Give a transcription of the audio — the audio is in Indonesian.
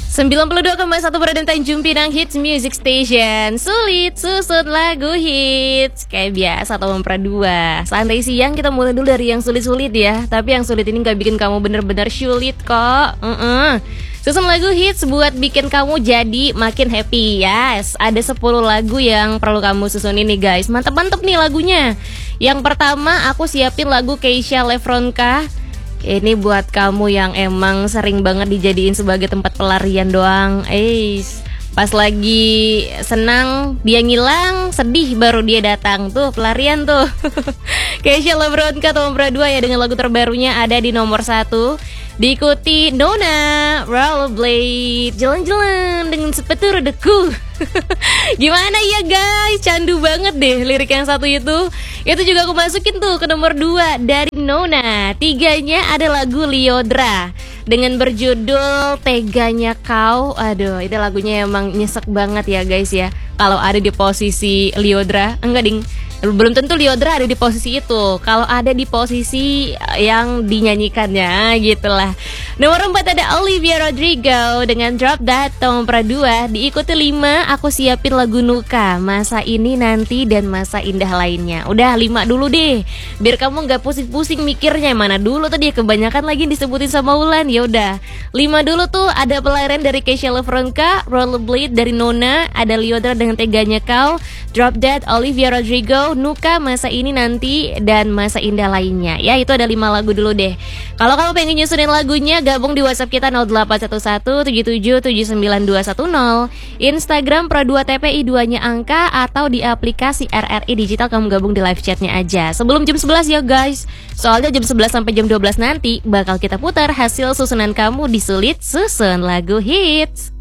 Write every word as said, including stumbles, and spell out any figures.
sembilan puluh dua koma satu Berada Tanjung Pinang Hits Music Station. Sulit susun lagu hits. Kayak biasa atau Mempra dua. Santai siang kita mulai dulu dari yang sulit-sulit ya. Tapi yang sulit ini gak bikin kamu bener-bener sulit kok. uh-uh. Susun lagu hits buat bikin kamu jadi makin happy. Yes, ada sepuluh lagu yang perlu kamu susun ini guys. Mantep-mantep nih lagunya. Yang pertama aku siapin lagu Keisha Lefronka. Ini buat kamu yang emang sering banget dijadiin sebagai tempat pelarian doang. Eh, pas lagi senang dia ngilang, sedih baru dia datang. Tuh pelarian tuh. Keisha Lefronka atau Mempra dua ya, dengan lagu terbarunya ada di nomor satu. Diikuti Nona, Rollerblade, jalan-jalan dengan sepatu rodaku. Gimana ya guys, candu banget deh lirik yang satu itu. Itu juga aku masukin tuh ke nomor dua dari Nona. Tiganya ada lagu Lyodra dengan berjudul Teganya Kau. Aduh, itu lagunya emang nyesek banget ya guys ya. Kalau ada di posisi Lyodra, enggak ding, belum tentu Lyodra ada di posisi itu. Kalau ada di posisi yang dinyanyikannya, gitulah. Nomor empat ada Olivia Rodrigo dengan Drop That. Nomor dua diikuti lima, aku siapin lagu Nuka, Masa Ini Nanti dan Masa Indah Lainnya. Udah lima dulu deh, biar kamu nggak pusing-pusing mikirnya mana dulu tadi. Kebanyakan lagi disebutin sama Ulan. Ya udah, lima dulu tuh. Ada Pelarian dari Keisha Lefronka, Rollerblade dari Nona, ada Lyodra dengan Teganya Kau, Drop That Olivia Rodrigo, Nuka, Masa Ini Nanti, dan Masa Indah Lainnya. Ya, itu ada lima lagu dulu deh. Kalau kamu pengen nyusunin lagunya, gabung di WhatsApp kita nol delapan satu satu tujuh tujuh tujuh sembilan dua satu nol, Instagram Pro dua T P I dua-nya angka, atau di aplikasi R R I Digital kamu gabung di live chatnya aja. Sebelum jam sebelas ya guys. Soalnya jam sebelas sampai jam dua belas nanti bakal kita putar hasil susunan kamu di Sulit Susun Lagu Hits.